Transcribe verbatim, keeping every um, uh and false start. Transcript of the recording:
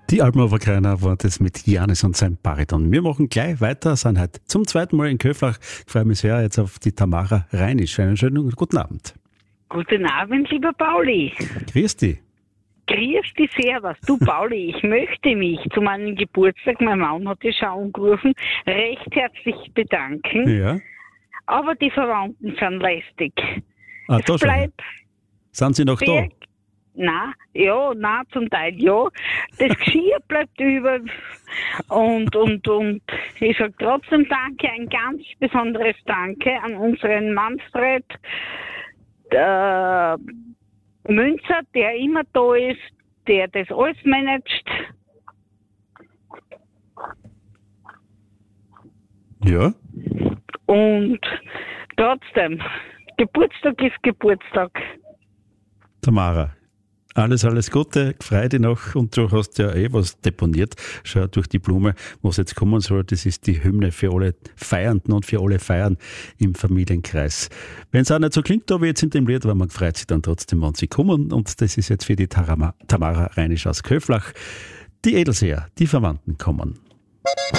Die Alpenhofer Kreiner war das mit Janis und seinem Bariton. Wir machen gleich weiter, sind heute zum zweiten Mal in Köflach. Ich freue mich sehr jetzt auf die Tamara Reinisch. Einen schönen guten Abend. Guten Abend, lieber Pauli. Grüß dich. Grüß dich, servus. Du, Pauli, ich möchte mich zu meinem Geburtstag, mein Mann hat ja schon angerufen, recht herzlich bedanken. Ja. Aber die Verwandten sind lästig. Ah, Es da schon. bleibt Sind Sie noch da? Berg- Nein, ja, nein, zum Teil ja. Das Geschirr bleibt über. Und, und, und ich sage trotzdem Danke, ein ganz besonderes Danke an unseren Manfred äh, Münzer, der immer da ist, der das alles managt. Ja. Und trotzdem, Geburtstag ist Geburtstag. Tamara, alles, alles Gute, freu dich noch und du hast ja eh was deponiert, schau durch die Blume, was jetzt kommen soll, das ist die Hymne für alle Feiernden und für alle Feiern im Familienkreis. Wenn es auch nicht so klingt, da wie jetzt in dem Lied, aber man freut sich dann trotzdem, wenn sie kommen und das ist jetzt für die Tarama, Tamara Reinisch aus Köflach. Die Edelseher, die Verwandten kommen.